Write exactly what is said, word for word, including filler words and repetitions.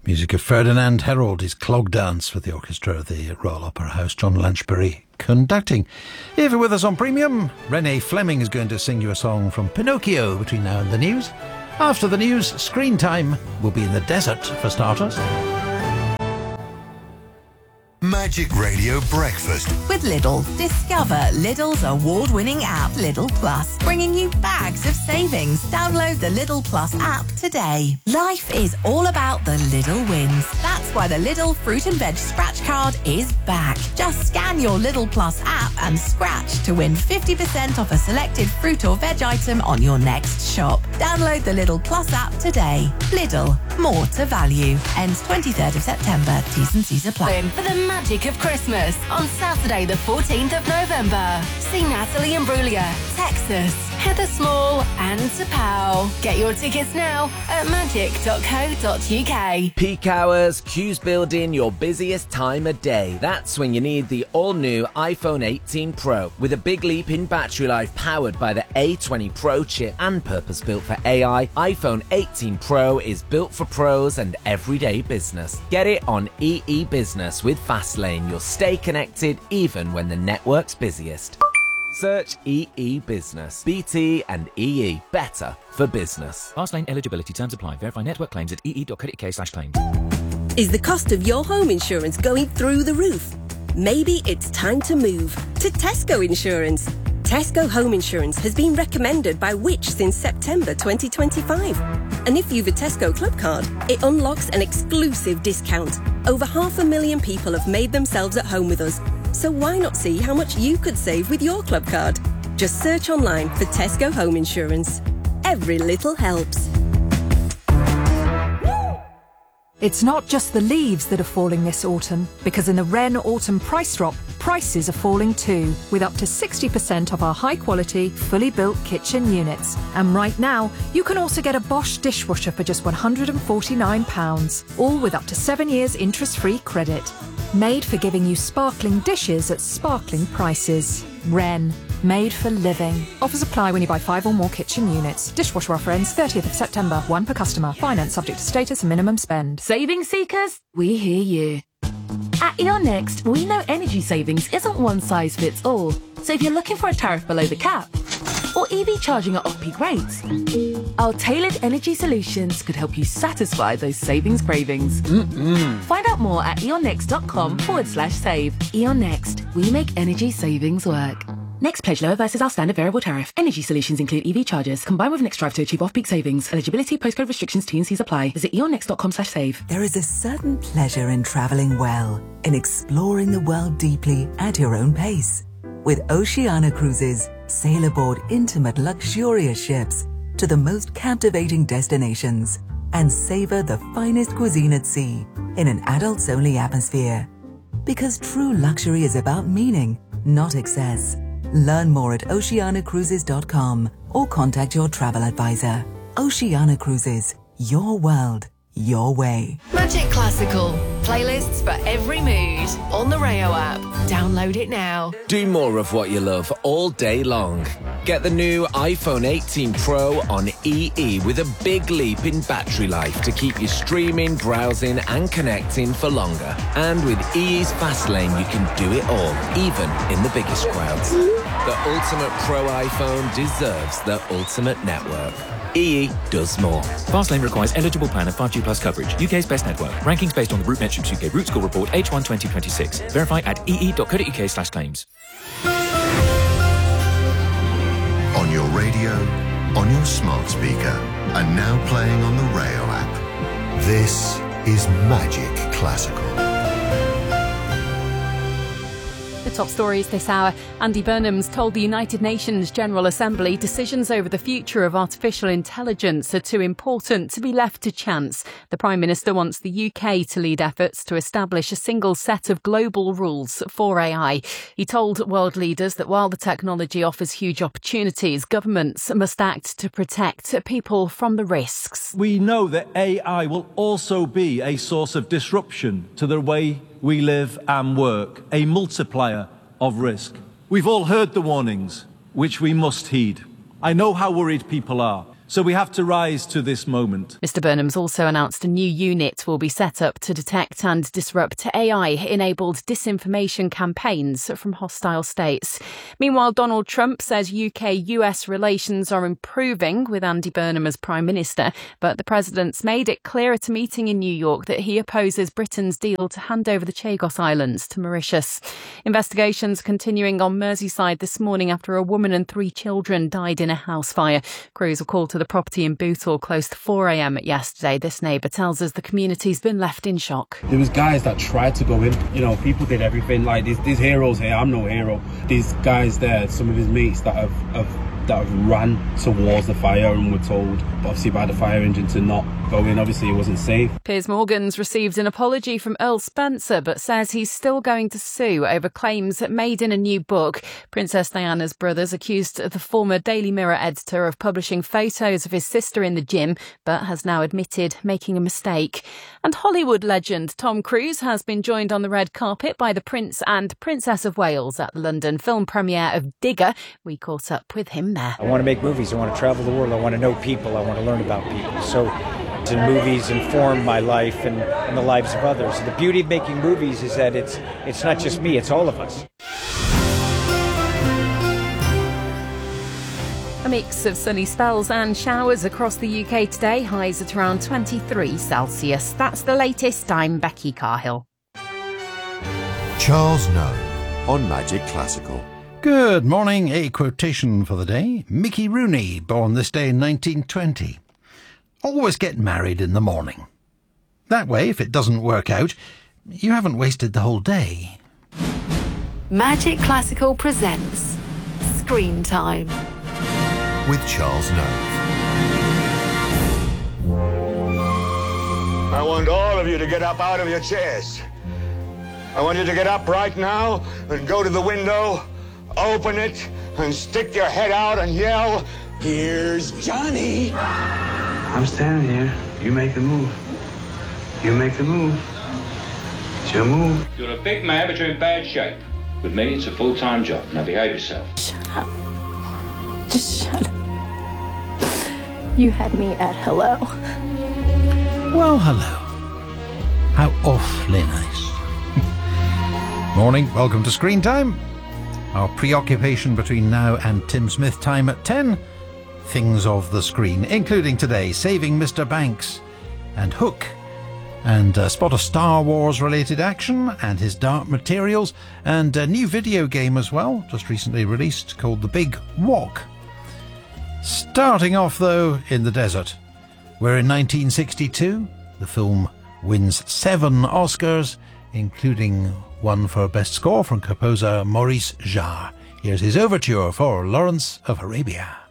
Music of Ferdinand Herold is Clog Dance with the orchestra of the Royal Opera House, John Lanchbury conducting. If you're with us on Premium, Renee Fleming is going to sing you a song from Pinocchio between now and the news. After the news, Screen Time will be in the desert for starters. Magic Radio Breakfast with Lidl. Discover Lidl's award-winning app, Lidl Plus, bringing you bags of savings. Download the Lidl Plus app today. Life is all about the Lidl wins. That's why the Lidl Fruit and Veg Scratch Card is back. Just scan your Lidl Plus app and scratch to win fifty percent off a selected fruit or veg item on your next shop. Download the Lidl Plus app today. Lidl, more to value. Ends twenty-third of September. T's and C's apply. For the magic of Christmas on Saturday the fourteenth of November. See Natalie Imbruglia, Texas, Heather Small and Tapao. Get your tickets now at magic dot co dot uk. Peak hours, queues building, your busiest time of day. That's when you need the all-new iPhone eighteen Pro with a big leap in battery life powered by the A twenty Pro chip and purpose-built for A I. iPhone eighteen Pro is built for pros and everyday business. Get it on E E Business with Fastlane. You'll stay connected even when the network's busiest. Search E E Business. B T and E E. Better for business. Fastlane eligibility terms apply. Verify network claims at ee dot co dot uk slash claims. Is the cost of your home insurance going through the roof? Maybe it's time to move to Tesco Insurance. Tesco Home Insurance has been recommended by Which since September twenty twenty-five. And if you've a Tesco Club card, it unlocks an exclusive discount. Over half a million people have made themselves at home with us. So why not see how much you could save with your club card? Just search online for Tesco Home Insurance. Every little helps. It's not just the leaves that are falling this autumn, because in the Wren Autumn Price Drop, prices are falling too, with up to sixty percent off our high-quality, fully built kitchen units. And right now, you can also get a Bosch dishwasher for just one hundred and forty-nine pounds, all with up to seven years interest-free credit. Made for giving you sparkling dishes at sparkling prices. Wren. Made for living. Offers apply when you buy five or more kitchen units. Dishwasher offer ends thirtieth of September. One per customer. Finance subject to status and minimum spend. Saving seekers? We hear you. At E O N Next, we know energy savings isn't one size fits all. So if you're looking for a tariff below the cap, or E V charging at off-peak rates, our tailored energy solutions could help you satisfy those savings cravings. Mm-mm. Find out more at eonnext.com forward slash save. E O N Next. We make energy savings work. Next pledge lower versus our standard variable tariff. Energy solutions include E V chargers. Combine with Next Drive to achieve off-peak savings. Eligibility, postcode restrictions, T and C's apply. Visit eonnext.com slash save. There is a certain pleasure in travelling well, in exploring the world deeply at your own pace. With Oceania Cruises, sail aboard intimate, luxurious ships to the most captivating destinations and savour the finest cuisine at sea in an adults-only atmosphere. Because true luxury is about meaning, not excess. Learn more at oceania cruises dot com or contact your travel advisor. Oceania Cruises, your world, your way. Magic Classical. Playlists for every mood. On the Rayo app. Download it now. Do more of what you love all day long. Get the new iPhone eighteen Pro on E E with a big leap in battery life to keep you streaming, browsing and connecting for longer. And with E E's Fastlane, you can do it all, even in the biggest crowds. The ultimate Pro iPhone deserves the ultimate network. E E does more. Fastlane requires eligible plan and five G plus coverage. U K's best network. Rankings based on the RootMetrics U K Root Score Report H one twenty twenty-six. Verify at ee dot co dot uk slash claims. on your radio, on your smart speaker, and now playing on the Rayo app. This is Magic Classical. The top stories this hour. Andy Burnham's told the United Nations General Assembly decisions over the future of artificial intelligence are too important to be left to chance. The Prime Minister wants the U K to lead efforts to establish a single set of global rules for A I. He told world leaders that while the technology offers huge opportunities, governments must act to protect people from the risks. We know that A I will also be a source of disruption to the way we live and work, a multiplier of risk. We've all heard the warnings, which we must heed. I know how worried people are. So we have to rise to this moment. Mr Burnham's also announced a new unit will be set up to detect and disrupt A I-enabled disinformation campaigns from hostile states. Meanwhile, Donald Trump says U K U S relations are improving with Andy Burnham as Prime Minister, but the president's made it clear at a meeting in New York that he opposes Britain's deal to hand over the Chagos Islands to Mauritius. Investigations continuing on Merseyside this morning after a woman and three children died in a house fire. Crews were called to the property in Boothall close to four a m yesterday. This neighbour tells us the community's been left in shock. There was guys that tried to go in. You know, people did everything. Like, these, these heroes here, I'm no hero. These guys there, some of his mates that have, have that have ran towards the fire and were told, obviously by the fire engine, to not go in. Obviously, it wasn't safe. Piers Morgan's received an apology from Earl Spencer, but says he's still going to sue over claims made in a new book. Princess Diana's brothers accused the former Daily Mirror editor of publishing photos of his sister in the gym, but has now admitted making a mistake. And Hollywood legend Tom Cruise has been joined on the red carpet by the Prince and Princess of Wales at the London film premiere of Digger. We caught up with him there. I want to make movies. I want to travel the world. I want to know people. I want to learn about people. So and movies inform my life and, and the lives of others. The beauty of making movies is that it's it's not just me, it's all of us. A mix of sunny spells and showers across the U K today, highs at around twenty-three Celsius. That's the latest. I'm Becky Carhill. Charles Noe on Magic Classical. Good morning. A quotation for the day. Mickey Rooney, born this day in nineteen twenty. Always get married in the morning. That way, if it doesn't work out, you haven't wasted the whole day. Magic Classical presents Screen Time with Charles Noe. I want all of you to get up out of your chairs. I want you to get up right now and go to the window, open it, and stick your head out and yell, "Here's Johnny!" I'm standing here. You make the move. You make the move. It's your move. You're a big man, but you're in bad shape. With me, it's a full-time job. Now behave yourself. Shut up. Just shut up. You had me at hello. Well, hello. How awfully nice. Morning, welcome to Screen Time. Our preoccupation between now and Tim Smith time at ten. Things of the screen, including today, Saving Mister Banks and Hook, and a spot of Star Wars related action and his Dark Materials, and a new video game as well, just recently released, called The Big Walk. Starting off though in the desert, where in nineteen sixty-two the film wins seven Oscars, including one for Best Score from composer Maurice Jarre. Here's his overture for Lawrence of Arabia.